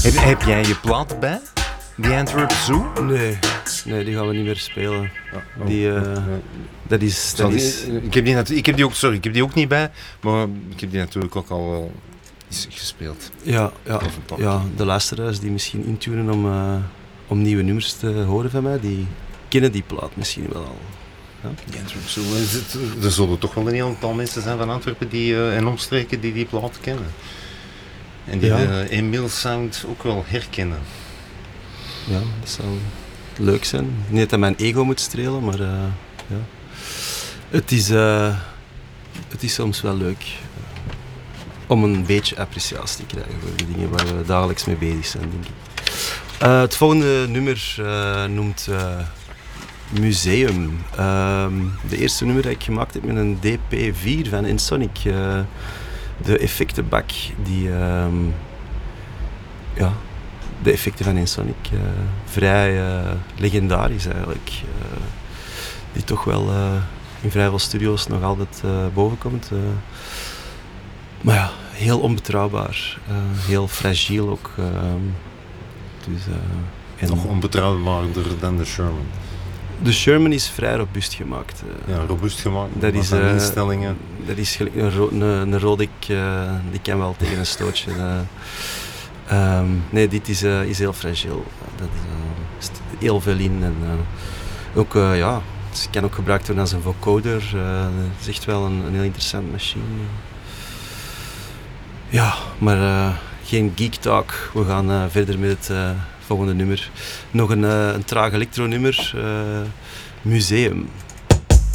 Heb jij je plaat bij? The Antwerp Zoo? Nee, die gaan we niet meer spelen. Dat is... Ik heb die ook niet bij, maar ik heb die natuurlijk ook al wel eens gespeeld. Ja, de luisteraars die misschien intunen om nieuwe nummers te horen van mij, die kennen die plaat misschien wel al. Ja? The Antwerp Zoo, er zullen toch wel een heel aantal mensen zijn van Antwerpen en omstreken die plaat kennen. En die de Emile Sound ook wel herkennen. Ja, dat zou leuk zijn. Niet dat dat mijn ego moet strelen, maar ja. Het is soms wel leuk om een beetje appreciatie te krijgen voor de dingen waar we dagelijks mee bezig zijn, denk ik. Het volgende nummer noemt Museum. De eerste nummer dat ik gemaakt heb met een DP4 van Ensoniq. De effectenbak die... de effecten van Ensoniq, vrij legendarisch eigenlijk. Die toch wel in vrij veel studio's nog altijd bovenkomt. Maar ja, heel onbetrouwbaar. Heel fragiel ook. Nog onbetrouwbaarder dan de Sherman. De Sherman is vrij robuust gemaakt. Robuust gemaakt. Dat is instellingen. Dat is gelijk een Rodec, die kan wel tegen een stootje. Nee, dit is heel fragiel. Dat is heel veel in. En, ook, het kan ook gebruikt worden als een vocoder. Het is echt wel een heel interessante machine. Ja, maar geen geek talk. We gaan verder met het volgende nummer. Nog een traag elektronummer. Museum.